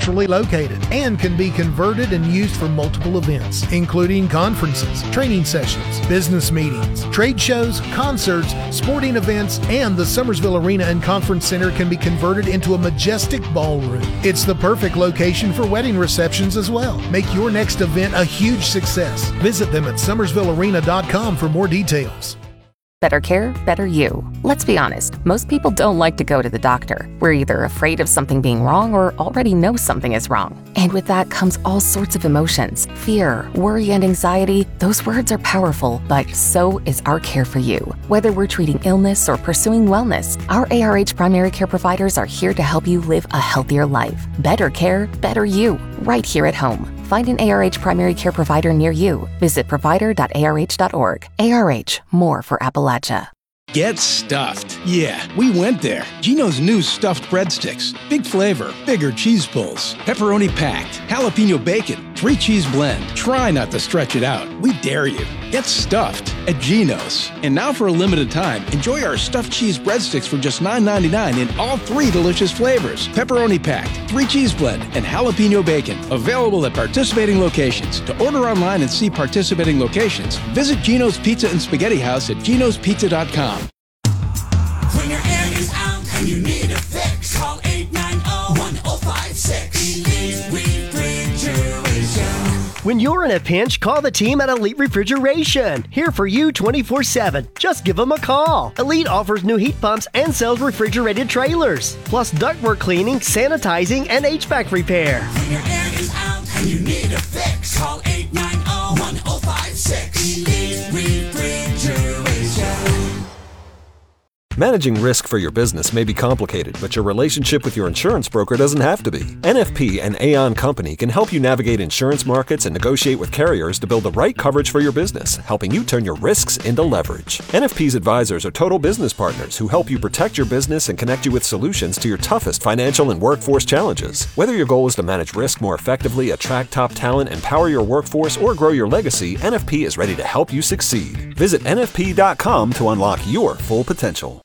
centrally located and can be converted and used for multiple events, including conferences, training sessions, business meetings, trade shows, concerts, sporting events, and the Summersville Arena and Conference Center can be converted into a majestic ballroom. It's the perfect location for wedding receptions as well. Make your next event a huge success. Visit them at summersvillearena.com for more details. Better care, better you. Let's be honest, most people don't like to go to the doctor. We're either afraid of something being wrong or already know something is wrong. And with that comes all sorts of emotions. Fear, worry, and anxiety. Those words are powerful, but so is our care for you. Whether we're treating illness or pursuing wellness, our ARH primary care providers are here to help you live a healthier life. Better care, better you. Right here at home. Find an ARH primary care provider near you. Visit provider.arh.org. ARH, more for Appalachia. Get stuffed. Yeah, we went there. Geno's new stuffed breadsticks. Big flavor, bigger cheese pulls, pepperoni packed, jalapeno bacon, 3-cheese blend. Try not to stretch it out. We dare you. Get stuffed at Geno's. And now for a limited time, enjoy our stuffed cheese breadsticks for just $9.99 in all 3 delicious flavors. Pepperoni packed, 3-cheese blend, and jalapeno bacon. Available at participating locations. To order online and see participating locations, visit Geno's Pizza and Spaghetti House at genospizza.com. When your air is out and you need a fix, call 890-1056. Elite Refrigeration. When you're in a pinch, call the team at Elite Refrigeration. Here for you 24/7. Just give them a call. Elite offers new heat pumps and sells refrigerated trailers, plus ductwork cleaning, sanitizing, and HVAC repair. When your air is out and you need a fix, call 890-1056. Elite Refrigeration. Managing risk for your business may be complicated, but your relationship with your insurance broker doesn't have to be. NFP and Aon Company can help you navigate insurance markets and negotiate with carriers to build the right coverage for your business, helping you turn your risks into leverage. NFP's advisors are total business partners who help you protect your business and connect you with solutions to your toughest financial and workforce challenges. Whether your goal is to manage risk more effectively, attract top talent, empower your workforce, or grow your legacy, NFP is ready to help you succeed. Visit NFP.com to unlock your full potential.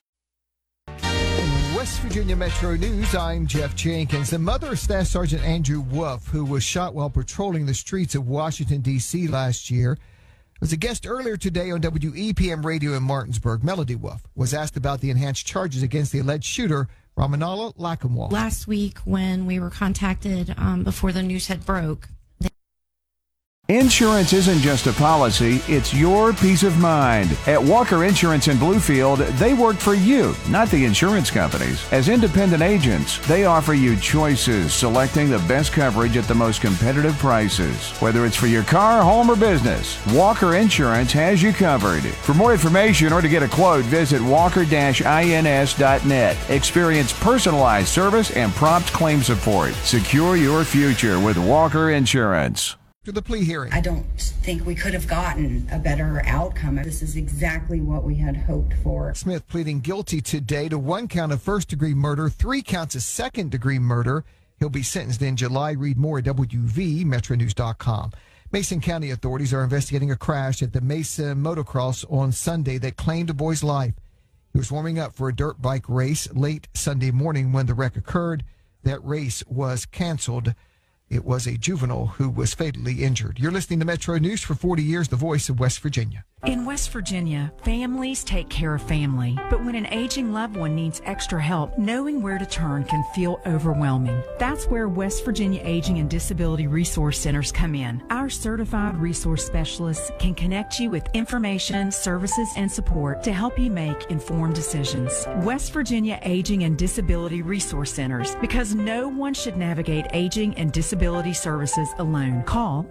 West Virginia Metro News, I'm Jeff Jenkins. The mother of Staff Sergeant Andrew Wolf, who was shot while patrolling the streets of Washington, D.C. last year, was a guest earlier today on WEPM Radio in Martinsburg. Melody Wolf was asked about the enhanced charges against the alleged shooter, Ramanala Lackamwal. Last week when we were contacted before the news had broke, Insurance isn't just a policy, it's your peace of mind. At Walker Insurance in Bluefield, they work for you, not the insurance companies. As independent agents, they offer you choices, selecting the best coverage at the most competitive prices. Whether it's for your car, home, or business, Walker Insurance has you covered. For more information or to get a quote, visit walker-ins.net. Experience personalized service and prompt claim support. Secure your future with Walker Insurance. To the plea hearing. I don't think we could have gotten a better outcome. This is exactly what we had hoped for. Smith pleading guilty today to 1 count of first-degree murder, 3 counts of second-degree murder. He'll be sentenced in July. Read more at WVMetroNews.com. Mason County authorities are investigating a crash at the Mesa Motocross on Sunday that claimed a boy's life. He was warming up for a dirt bike race late Sunday morning when the wreck occurred. That race was canceled. It was a juvenile who was fatally injured. You're listening to Metro News for 40 years, the voice of West Virginia. In West Virginia, families take care of family. But when an aging loved one needs extra help, knowing where to turn can feel overwhelming. That's where West Virginia Aging and Disability Resource Centers come in. Our certified resource specialists can connect you with information, services, and support to help you make informed decisions. West Virginia Aging and Disability Resource Centers, because no one should navigate aging and disability services alone. Call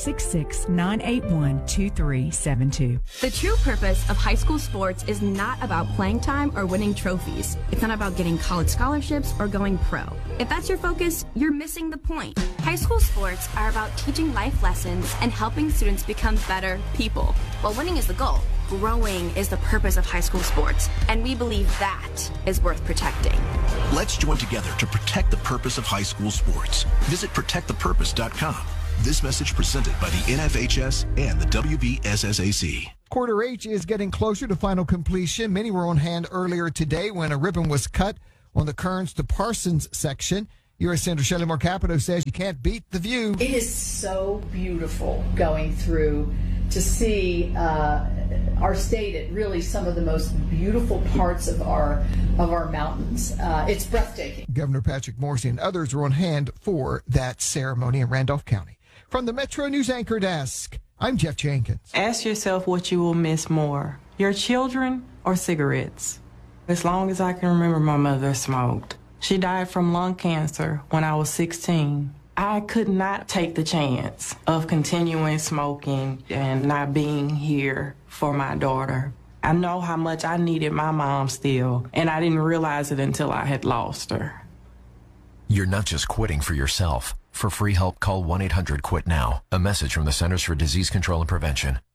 866-981-2372. The true purpose of high school sports is not about playing time or winning trophies. It's not about getting college scholarships or going pro. If that's your focus, you're missing the point. High school sports are about teaching life lessons and helping students become better people. While winning is the goal, growing is the purpose of high school sports, and we believe that is worth protecting. Let's join together to protect the purpose of high school sports. Visit protectthepurpose.com. This message presented by the NFHS and the WVSSAC. Quarter H is getting closer to final completion. Many were on hand earlier today when a ribbon was cut on the Kearns to Parsons section. U.S. Senator Shelley Moore Capito says you can't beat the view. It is so beautiful going through to see our state at really some of the most beautiful parts of our mountains. It's breathtaking. Governor Patrick Morrisey and others were on hand for that ceremony in Randolph County. From the Metro News Anchor Desk, I'm Jeff Jenkins. Ask yourself what you will miss more, your children or cigarettes. As long as I can remember, my mother smoked. She died from lung cancer when I was 16. I could not take the chance of continuing smoking and not being here for my daughter. I know how much I needed my mom still, and I didn't realize it until I had lost her. You're not just quitting for yourself. For free help, call 1-800-QUIT-NOW. A message from the Centers for Disease Control and Prevention.